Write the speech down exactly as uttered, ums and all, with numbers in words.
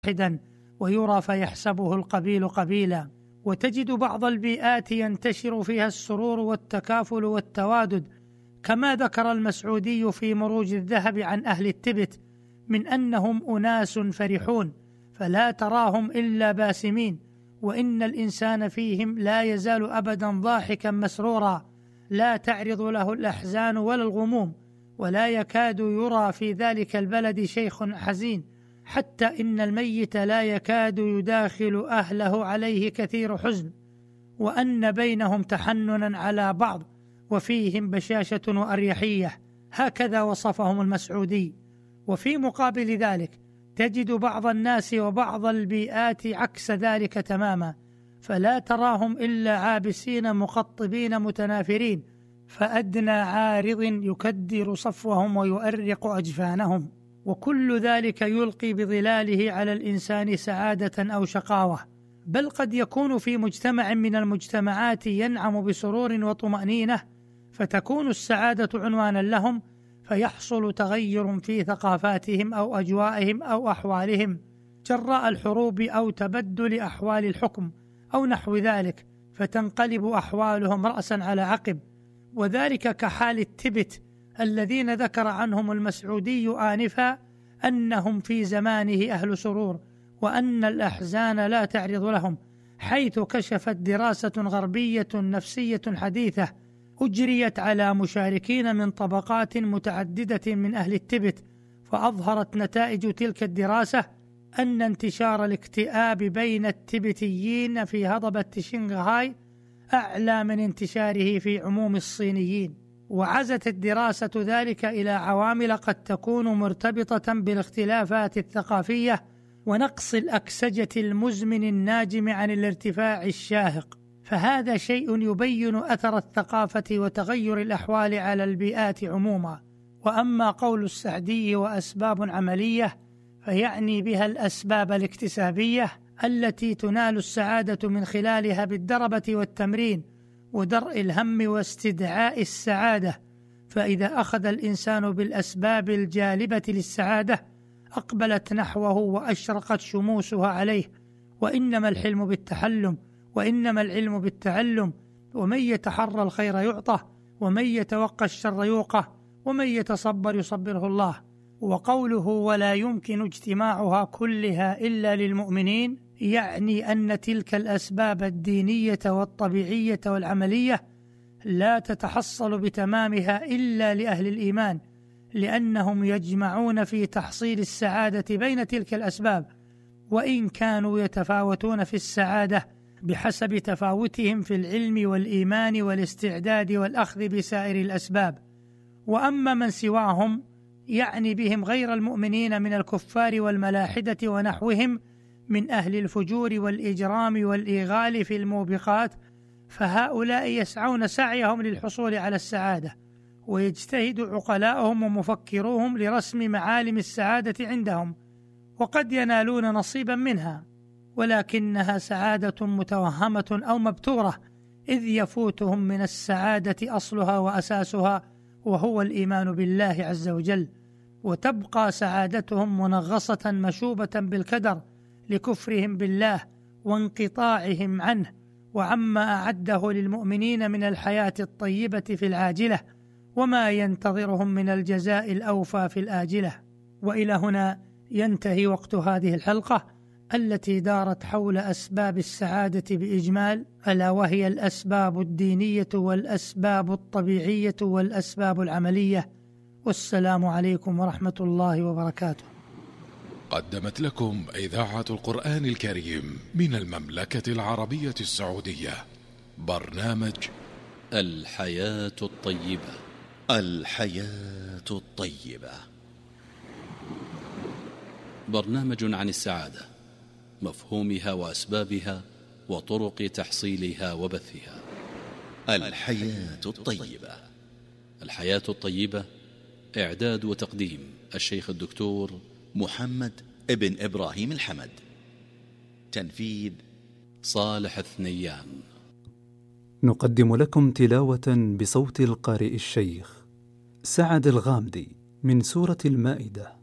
واحدا ويرى فيحسبه القبيل قبيلا. وتجد بعض البيئات ينتشر فيها السرور والتكافل والتوادد، كما ذكر المسعودي في مروج الذهب عن أهل التبت من أنهم أناس فرحون، فلا تراهم إلا باسمين، وإن الإنسان فيهم لا يزال أبدا ضاحكا مسرورا، لا تعرض له الأحزان ولا الغموم، ولا يكاد يرى في ذلك البلد شيخ حزين، حتى إن الميت لا يكاد يداخل أهله عليه كثير حزن، وأن بينهم تحننا على بعض، وفيهم بشاشة وأريحية. هكذا وصفهم المسعودي. وفي مقابل ذلك تجد بعض الناس وبعض البيئات عكس ذلك تماما، فلا تراهم إلا عابسين مقطبين متنافرين، فأدنى عارض يكدر صفوهم ويؤرق أجفانهم، وكل ذلك يلقي بظلاله على الإنسان سعادة أو شقاوة. بل قد يكون في مجتمع من المجتمعات ينعم بسرور وطمأنينة، فتكون السعادة عنوانا لهم، فيحصل تغير في ثقافاتهم أو أجوائهم أو أحوالهم جراء الحروب أو تبدل أحوال الحكم أو نحو ذلك، فتنقلب أحوالهم رأسا على عقب. وذلك كحال التبت الذين ذكر عنهم المسعودي آنفا أنهم في زمانه أهل سرور، وأن الأحزان لا تعرض لهم، حيث كشفت دراسة غربية نفسية حديثة أجريت على مشاركين من طبقات متعددة من أهل التبت، فأظهرت نتائج تلك الدراسة أن انتشار الاكتئاب بين التبتيين في هضبة شنغهاي أعلى من انتشاره في عموم الصينيين. وعزت الدراسة ذلك إلى عوامل قد تكون مرتبطة بالاختلافات الثقافية ونقص الأكسجة المزمن الناجم عن الارتفاع الشاهق، فهذا شيء يبين أثر الثقافة وتغير الأحوال على البيئات عموما. وأما قول السعدي وأسباب عملية، فيعني بها الأسباب الاكتسابية التي تنال السعادة من خلالها بالدربة والتمرين ودرء الهم واستدعاء السعادة. فإذا أخذ الإنسان بالأسباب الجالبة للسعادة أقبلت نحوه وأشرقت شموسها عليه. وإنما الحلم بالتحلم، وإنما العلم بالتعلم، ومن يتحرى الخير يعطه، ومن يتوقى الشر يوقه، ومن يتصبر يصبره الله. وقوله ولا يمكن اجتماعها كلها إلا للمؤمنين يعني أن تلك الأسباب الدينية والطبيعية والعملية لا تتحصل بتمامها إلا لأهل الإيمان، لأنهم يجمعون في تحصيل السعادة بين تلك الأسباب، وإن كانوا يتفاوتون في السعادة بحسب تفاوتهم في العلم والإيمان والاستعداد والأخذ بسائر الأسباب. وأما من سواهم يعني بهم غير المؤمنين من الكفار والملاحدة ونحوهم من أهل الفجور والإجرام والإغال في الموبقات، فهؤلاء يسعون سعيهم للحصول على السعادة، ويجتهد عقلاؤهم ومفكروهم لرسم معالم السعادة عندهم، وقد ينالون نصيبا منها، ولكنها سعادة متوهمة أو مبتورة، إذ يفوتهم من السعادة أصلها وأساسها، وهو الإيمان بالله عز وجل، وتبقى سعادتهم منغصة مشوبة بالكدر لكفرهم بالله وانقطاعهم عنه وعما أعده للمؤمنين من الحياة الطيبة في العاجلة، وما ينتظرهم من الجزاء الأوفى في الآجلة. وإلى هنا ينتهي وقت هذه الحلقة التي دارت حول أسباب السعادة بإجمال، ألا وهي الأسباب الدينية والأسباب الطبيعية والأسباب العملية. والسلام عليكم ورحمة الله وبركاته. قدمت لكم إذاعة القرآن الكريم من المملكة العربية السعودية برنامج الحياة الطيبة. الحياة الطيبة، برنامج عن السعادة، مفهومها وأسبابها وطرق تحصيلها وبثها. الحياة الطيبة. الحياة الطيبة، إعداد وتقديم الشيخ الدكتور محمد ابن إبراهيم الحمد، تنفيذ صالح الثنيان. نقدم لكم تلاوة بصوت القارئ الشيخ سعد الغامدي من سورة المائدة.